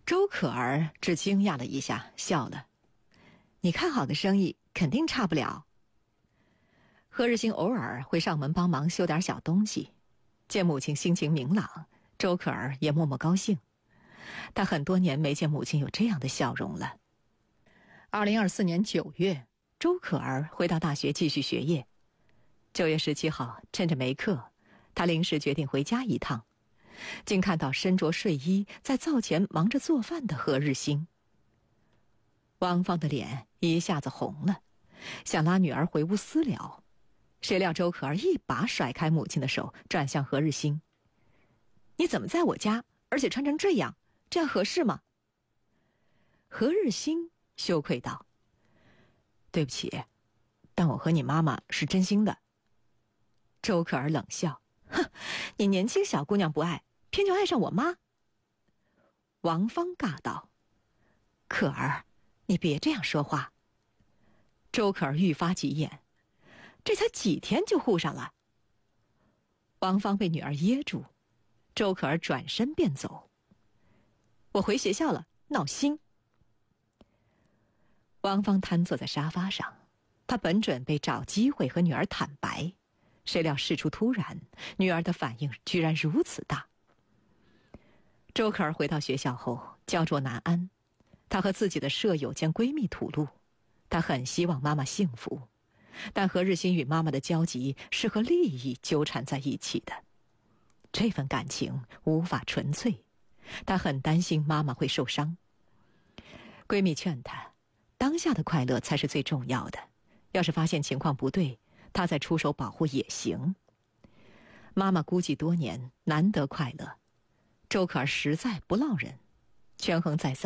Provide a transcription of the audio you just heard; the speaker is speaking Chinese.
周可儿只惊讶了一下，笑了。你看好的生意肯定差不了。何日新偶尔会上门帮忙修点小东西，见母亲心情明朗，周可儿也默默高兴。他很多年没见母亲有这样的笑容了。2024年9月，周可儿回到大学继续学业。9月17号，趁着没课，他临时决定回家一趟，竟看到身着睡衣在灶前忙着做饭的何日新。王芳的脸一下子红了，想拉女儿回屋私聊，谁料周可儿一把甩开母亲的手，转向何日新：你怎么在我家，而且穿成这样合适吗？何日新羞愧道：对不起，但我和你妈妈是真心的。周可儿冷笑：哼，你年轻小姑娘不爱，偏就爱上我妈。王芳尬道：可儿，你别这样说话。周可儿愈发急眼：这才几天就护上了。王芳被女儿噎住，周可儿转身便走：我回学校了，闹心。王芳瘫坐在沙发上，她本准备找机会和女儿坦白，谁料事出突然，女儿的反应居然如此大。周可儿回到学校后焦灼难安，她和自己的舍友兼闺蜜吐露，她很希望妈妈幸福，但何日新与妈妈的交集是和利益纠缠在一起的，这份感情无法纯粹，她很担心妈妈会受伤。闺蜜劝她，当下的快乐才是最重要的，要是发现情况不对，她再出手保护也行。妈妈孤寂多年，难得快乐，周可儿实在不落忍，权衡再三，